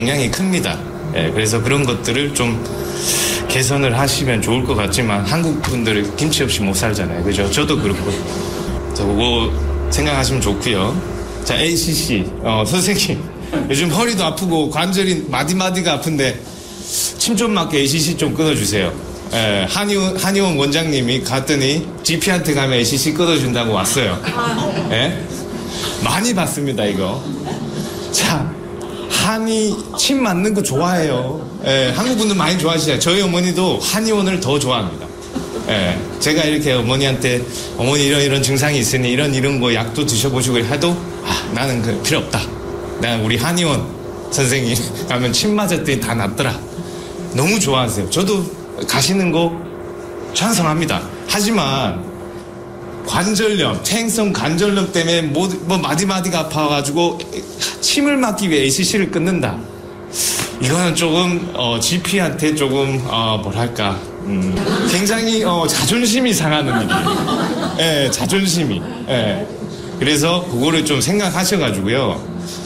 영향이 큽니다. 예, 그래서 그런 것들을 좀 개선을 하시면 좋을 것 같지만 한국 분들은 김치 없이 못 살잖아요. 그죠? 저도 그렇고. 자, 그거 생각하시면 좋고요. 자, ACC 선생님 요즘 허리도 아프고 관절이 마디마디가 아픈데 침 좀 맞게 ACC 좀 끊어주세요. 예, 한의원 원장님이 갔더니 GP한테 가면 ACC 끊어준다고 왔어요. 예? 많이 봤습니다 이거. 자, 한의 침 맞는 거 좋아해요. 예, 한국 분들 많이 좋아하시잖아요. 저희 어머니도 한의원을 더 좋아합니다. 예, 제가 이렇게 어머니한테 어머니 이런 증상이 있으니 이런 거 약도 드셔보시고 해도 나는 그 필요 없다. 난 우리 한의원 선생님 가면 침 맞았더니 다 낫더라. 너무 좋아하세요. 저도 가시는 거 찬성합니다. 하지만 관절염, 퇴행성 관절염 때문에 뭐 마디마디가 아파가지고 침을 막기 위해 ACC를 끊는다. 이거는 조금 GP한테 조금 뭐랄까 굉장히 자존심이 상하는 일이에요. 예, 자존심이. 예. 그래서 그거를 좀 생각하셔가지고요.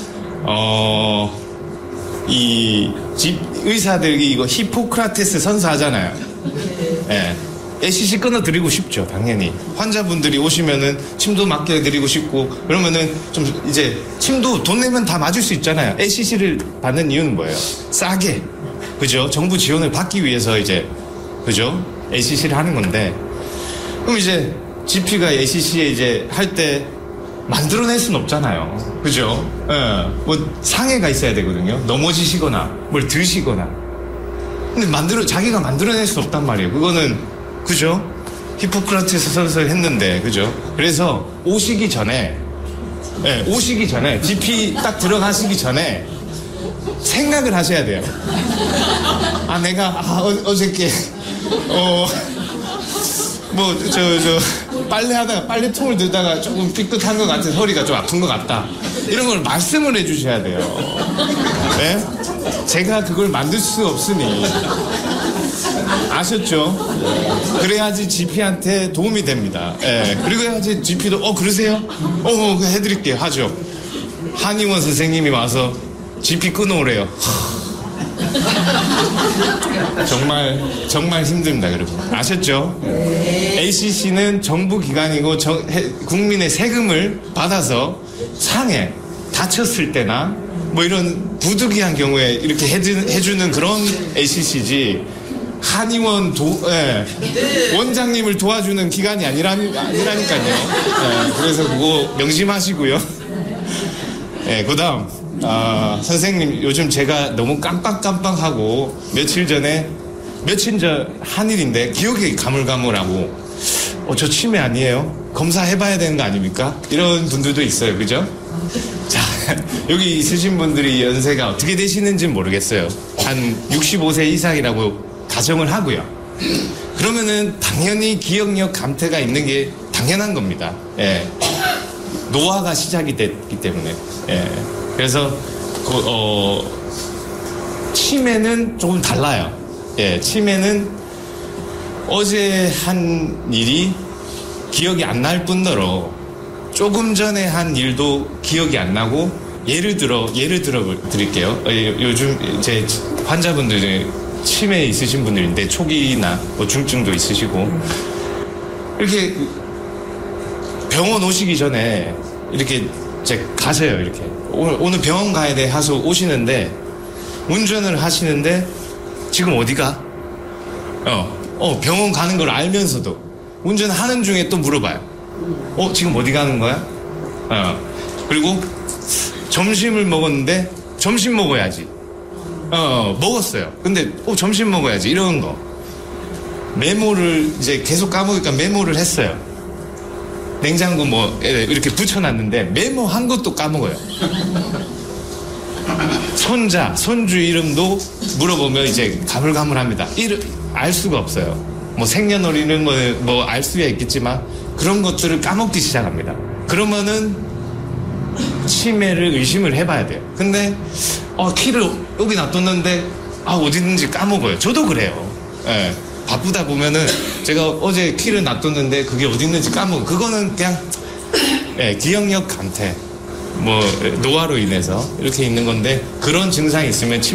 이 의사들이 이거 히포크라테스 선서하잖아요. 예. ACC 끊어드리고 싶죠, 당연히. 환자분들이 오시면은 침도 맡겨드리고 싶고, 그러면은 좀 이제 침도 돈 내면 다 맞을 수 있잖아요. ACC를 받는 이유는 뭐예요? 싸게. 그죠? 정부 지원을 받기 위해서 이제, 그죠? ACC를 하는 건데, 그럼 이제 GP가 ACC에 이제 할 때 만들어낼 수는 없잖아요. 그죠? 예. 뭐 상해가 있어야 되거든요. 넘어지시거나, 뭘 드시거나. 근데 자기가 만들어낼 수 없단 말이에요. 그거는, 그죠? 히포크라테스 선서를 했는데, 그죠? 그래서 오시기 전에, GP 딱 들어가시기 전에 생각을 하셔야 돼요. 내가, 어저께, 빨래하다가, 빨래통을 들다가 조금 삐끗한 것 같아서 허리가 좀 아픈 것 같다. 이런 걸 말씀을 해주셔야 돼요. 네? 제가 그걸 만들 수 없으니. 아셨죠? 그래야지 GP한테 도움이 됩니다. 예. 그리고 해야지 GP도, 그러세요? 해드릴게요. 하죠. 한의원 선생님이 와서 GP 끊어오래요. 정말 힘듭니다, 여러분. 아셨죠? ACC는 정부 기관이고 국민의 세금을 받아서 상해, 다쳤을 때나 뭐 이런 부득이한 경우에 이렇게 해주는 그런 ACC지 한의원 원장님을 도와주는 기관이 아니라니까요. 그래서 그거 명심하시고요. 그 다음 선생님 요즘 제가 너무 깜빡깜빡하고 며칠 전 한일인데 기억이 가물가물하고 저 치매 아니에요? 검사해봐야 되는 거 아닙니까? 이런 분들도 있어요. 그죠? 자, 여기 있으신 분들이 연세가 어떻게 되시는지 모르겠어요. 한 65세 이상이라고 가정을 하고요. 그러면은 당연히 기억력 감퇴가 있는 게 당연한 겁니다. 예. 노화가 시작이 됐기 때문에. 예. 그래서 치매는 조금 달라요. 예, 치매는 어제 한 일이 기억이 안 날 뿐더러 조금 전에 한 일도 기억이 안 나고 예를 들어 드릴게요. 요즘 제 환자분들이 치매 있으신 분들인데 초기나 뭐 중증도 있으시고 이렇게 병원 오시기 전에 이렇게 가세요. 이렇게 오늘 병원 가야 돼 하서 오시는데 운전을 하시는데 지금 어디가? 병원 가는 걸 알면서도 운전하는 중에 또 물어봐요. 지금 어디 가는 거야? 그리고 점심을 먹었는데 점심 먹어야지. 먹었어요. 근데 점심 먹어야지. 이런 거. 메모를 이제 계속 까먹으니까 메모를 했어요. 냉장고 이렇게 붙여놨는데 메모한 것도 까먹어요. 손주 이름도 물어보면 이제 가물가물합니다. 알 수가 없어요. 뭐 생년월일은 뭐 알 수야 있겠지만 그런 것들을 까먹기 시작합니다. 그러면은 치매를 의심을 해봐야 돼요. 근데 키를 여기 놔뒀는데 어디 있는지 까먹어요. 저도 그래요. 예. 바쁘다 보면은 제가 어제 키를 놔뒀는데 그게 어디 있는지 까먹어요. 그거는 그냥 기억력 감퇴. 뭐 노화로 인해서 이렇게 있는 건데 그런 증상이 있으면